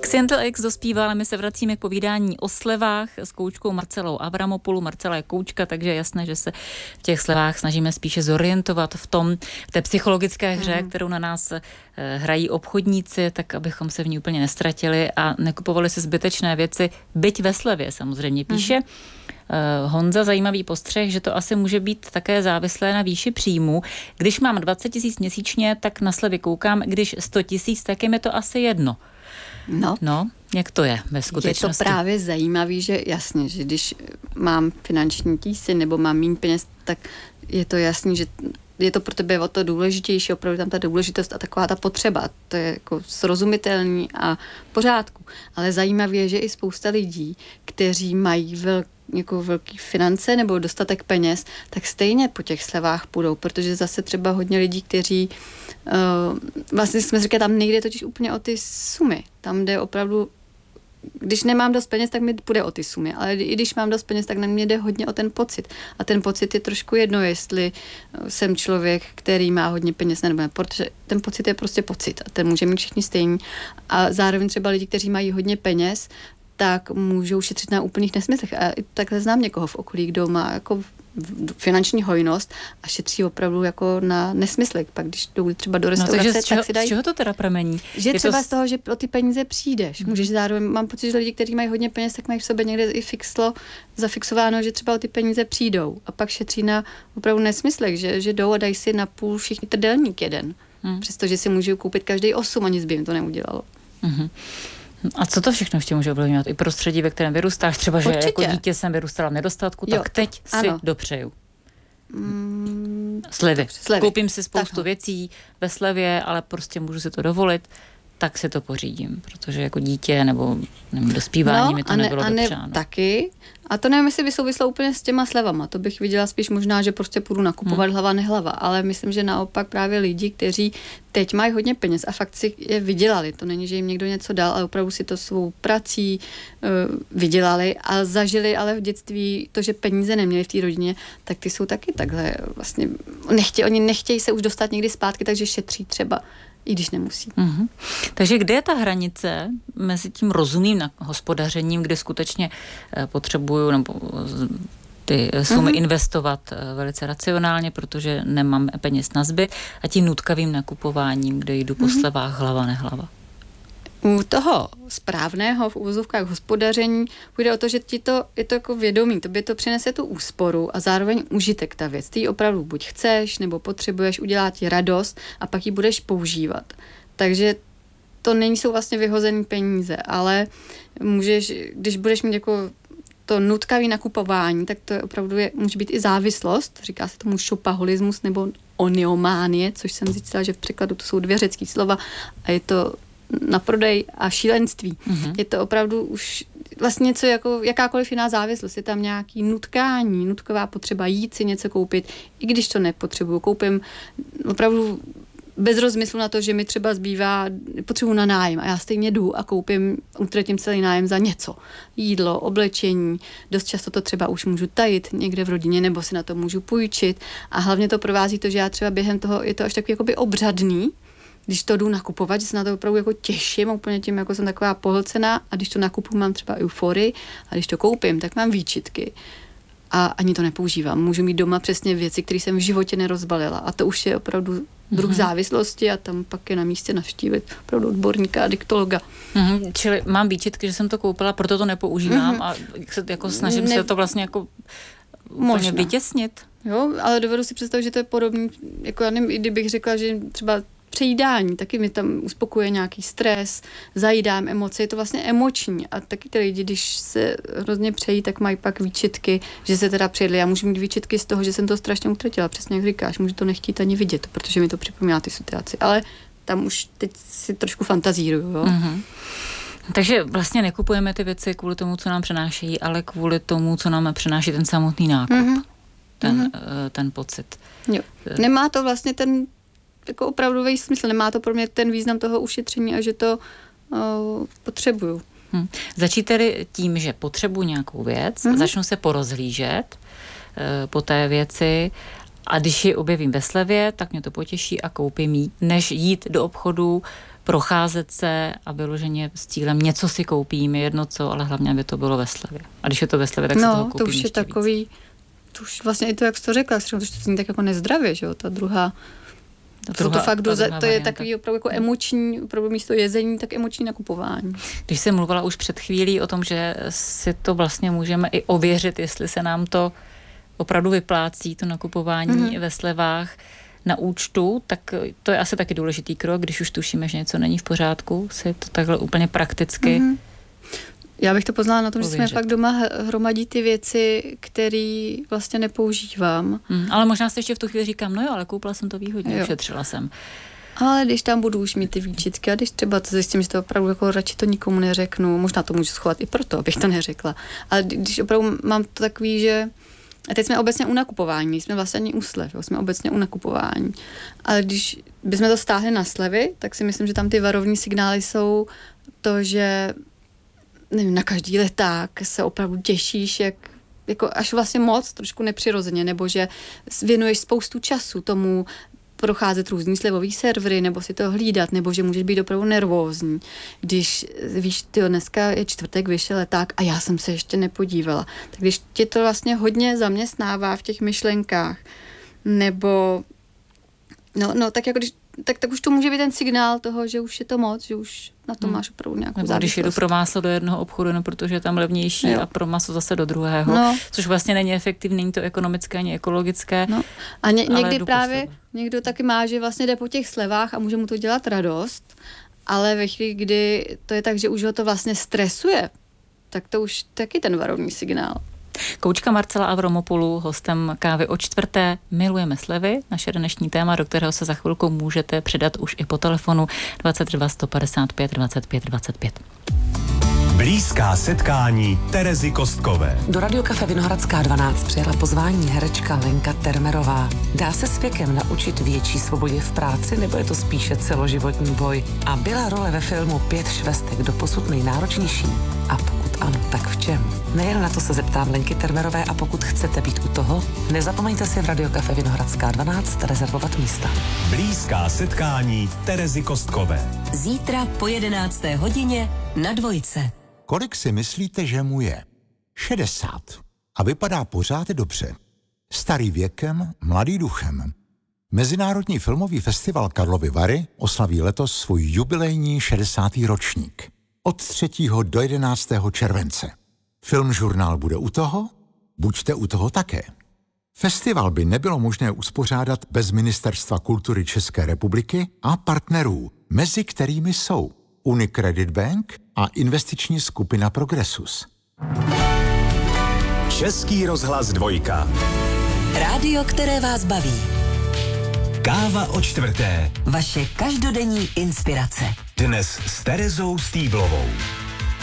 Accidental X dospívá, ale my se vracíme k povídání o slevách s koučkou Marcelou Avramopoulou. Marcela je koučka, takže je jasné, že se v těch slevách snažíme spíše zorientovat v té psychologické hře, kterou na nás hrají obchodníci, tak abychom se v ní úplně nestratili a nekupovali si zbytečné věci, byť ve slevě samozřejmě. Píše Honza zajímavý postřeh, že to asi může být také závislé na výši příjmu. Když mám 20 000 měsíčně, tak na slevy koukám, když 100 000, tak je mi to asi jedno. No, jak to je ve skutečnosti? Je to právě zajímavý, že jasně, že když mám finanční tísy nebo mám méně peněz, tak je to jasný, že je to pro tebe o to důležitější, opravdu tam ta důležitost a taková ta potřeba. To je jako srozumitelný a v pořádku. Ale zajímavé je, že i spousta lidí, kteří mají velký finance nebo dostatek peněz, tak stejně po těch slevách půjdou, protože zase třeba hodně lidí, kteří vlastně jsme říkali, tam nejde totiž úplně o ty sumy. Tam jde opravdu, když nemám dost peněz, tak mi půjde o ty sumy, ale i když mám dost peněz, tak na mě jde hodně o ten pocit. A ten pocit je trošku jedno, jestli jsem člověk, který má hodně peněz nebo ne, protože ten pocit je prostě pocit a ten může mít všichni stejný. A zároveň třeba lidi, kteří mají hodně peněz, tak můžou šetřit na úplných nesmyslech. A takhle znám někoho v okolí, kdo má jako finanční hojnost a šetří opravdu jako na nesmysly. Pak když jdou třeba do restaurace, tak si dají... Z čeho to teda pramení? Že třeba z toho, že o ty peníze přijdeš. Můžeš zároveň, mám pocit, že lidi, kteří mají hodně peněz, tak mají v sobě někde i zafixováno, že třeba o ty peníze přijdou a pak šetří na opravdu nesmyslech, že jdou a dají si na půl všichni trdelník jeden. Přestože si můžou koupit každý 8 a nic by jim to neudělalo. A co to všechno ještě může ovlivňovat? I prostředí, ve kterém vyrůstáš, třeba, že Určitě. jako dítě jsem vyrůstala v nedostatku, tak teď si dopřeju. Slevy. Koupím si spoustu věcí ve slevě, ale prostě můžu si to dovolit, tak si to pořídím, protože jako dítě nebo dospívání mi to nebylo dopřáno. Taky. A to nevím, jestli by souvislo úplně s těma slevama. To bych viděla spíš možná, že prostě půjdu nakupovat hlava nehlava. Ale myslím, že naopak právě lidi, kteří teď mají hodně peněz a fakt si je vydělali. To není, že jim někdo něco dal, ale opravdu si to svou prací vydělali a zažili ale v dětství to, že peníze neměli v té rodině, tak ty jsou taky takhle vlastně oni nechtějí se už dostat někdy zpátky, takže šetří třeba, i když nemusí. Takže kde je ta hranice mezi tím rozumným hospodařením, kde skutečně potřebuju nebo ty sumy investovat velice racionálně, protože nemám peněz na zbyt, a tím nutkavým nakupováním, kde jdu po slevách hlava nehlava? U toho správného v úvozovkách hospodaření půjde o to, že je to jako vědomí, tobě to přinese tu úsporu a zároveň užitek ta věc. Ty ji opravdu buď chceš, nebo potřebuješ, udělat ti radost a pak ji budeš používat. Takže to jsou vlastně vyhozený peníze, ale když budeš mít jako to nutkavý nakupování, tak to je opravdu může být i závislost, říká se tomu šopaholismus nebo oniománie, což jsem zjistila, že v překladu to jsou 2 řecký slova a je to na prodej a šílenství. Je to opravdu už vlastně něco jako jakákoliv jiná závislost. Je tam nějaký nutkání, nutková potřeba jít si něco koupit, i když to nepotřebuju. Koupím opravdu bez rozmyslu na to, že mi třeba zbývá potřebu na nájem a já stejně jdu a utratím celý nájem za něco. Jídlo, oblečení, dost často to třeba už můžu tajit někde v rodině nebo si na to můžu půjčit a hlavně to provází to, že já třeba během toho, je to až takový jakoby obřadný, když to jdu nakupovat, že se na to opravdu jako těším, úplně tím, jako jsem taková pohlcená a když to nakupuju, mám třeba euforii a když to koupím, tak mám výčitky a ani to nepoužívám. Můžu mít doma přesně věci, které jsem v životě nerozbalila a to už je opravdu druh závislosti a tam pak je na místě navštívit opravdu odborníka a diktologa. Čili mám výčitky, že jsem to koupila, proto to nepoužívám a jako snažím se to vlastně jako úplně vytěsnit. Jo, ale dovedu si představit, že to je podobný, jako já nevím, i kdybych řekla, že třeba přejídání, taky mi tam uspokuje nějaký stres, zajídám emoce, je to vlastně emoční a taky ty lidi, když se hrozně přejí, tak mají pak výčitky, že se teda přejedli. Já můžu mít výčitky z toho, že jsem to strašně utratila, přesně jak říkáš, můžu to nechtít ani vidět, protože mi to připomíná ty situaci, ale tam už teď si trošku fantazíruju, jo. Takže vlastně nekupujeme ty věci kvůli tomu, co nám přenášejí, ale kvůli tomu, co nám přináší ten samotný nákup, ten pocit. Jo. Nemá to vlastně ten jako opravdový smysl, nemá to pro mě ten význam toho ušetření a že to potřebuju. Začít tedy tím, že potřebuji nějakou věc, začnu se porozhlížet po té věci a když ji objevím ve slevě, tak mě to potěší a koupím ji, než jít do obchodu procházet se a vyloženě s cílem něco si koupím, jedno co, ale hlavně, aby to bylo ve slevě. A když je to ve slevě, tak se toho koupím to už je takový, víc. To už vlastně i to, jak jsi to řekla, to zní tak jako nezdravě, že jo, ta druhá to je takový opravdu jako emoční, opravdu místo jezení, tak emoční nakupování. Když jsem mluvila už před chvílí o tom, že si to vlastně můžeme i ověřit, jestli se nám to opravdu vyplácí, to nakupování ve slevách na účtu, tak to je asi taky důležitý krok, když už tušíme, že něco není v pořádku, si to takhle úplně prakticky Já bych to poznala na tom, že jsme fakt doma hromadí ty věci, které vlastně nepoužívám. Ale možná si ještě v tu chvíli říkám, no jo, ale koupila jsem to výhodně, ušetřila jsem. Ale když tam budu už mít ty výčitky a když třeba to zjistím, že to opravdu jako radši to nikomu neřeknu, možná to můžu schovat i proto, abych to neřekla. Ale když opravdu mám to takový, že a teď jsme obecně u nakupování, nejsme vlastně ani u slev, jsme obecně u nakupování. Ale když bychom to stáhli na slevy, tak si myslím, že tam ty varovní signály jsou to, že nevím, na každý leták se opravdu těšíš, jak jako až vlastně moc, trošku nepřirozeně, nebo že věnuješ spoustu času tomu procházet různý slevový servery, nebo si to hlídat, nebo že můžeš být opravdu nervózní. Když víš, dneska je čtvrtek, vyšel leták a já jsem se ještě nepodívala. Tak když tě to vlastně hodně zaměstnává v těch myšlenkách, nebo tak jako když tak už to může být ten signál toho, že už je to moc, že už na to máš opravdu nějakou závislost. Když jedu pro máslo do jednoho obchodu, no, protože je tam levnější a pro maso zase do druhého, což vlastně není efektivní, není to ekonomické ani ekologické. No. A někdy právě někdo taky má, že vlastně jde po těch slevách a může mu to dělat radost, ale ve chvíli, kdy to je tak, že už ho to vlastně stresuje, tak to už taky ten varovný signál. Koučka Marcela Avramopoulou, hostem Kávy o čtvrté. Milujeme slevy, naše dnešní téma, do kterého se za chvilku můžete předat už i po telefonu 22 155 25 25. Blízká setkání Terezy Kostkové. Do Radiokafe Vinohradská 12 přijela pozvání herečka Lenka Termerová. Dá se s věkem naučit větší svobodě v práci, nebo je to spíše celoživotní boj? A byla role ve filmu 5 švestek doposud nejnáročnější? A pokud ano, tak v čem? Nejen na to se zeptám Lenky Termerové a pokud chcete být u toho, nezapomeňte si v Radiokafe Vinohradská 12 rezervovat místa. Blízká setkání Terezy Kostkové. Zítra po 11. hodině na Dvojce. Kolik si myslíte, že mu je? 60. A vypadá pořád dobře. Starý věkem, mladý duchem. Mezinárodní filmový festival Karlovy Vary oslaví letos svůj jubilejní 60. ročník. Od 3. do 11. července. Filmžurnál bude u toho? Buďte u toho také. Festival by nebylo možné uspořádat bez Ministerstva kultury České republiky a partnerů, mezi kterými jsou Unicredit Bank a investiční skupina Progressus. Český rozhlas 2. Rádio, které vás baví. Káva o čtvrté. Vaše každodenní inspirace. Dnes s Terezou Stýblovou.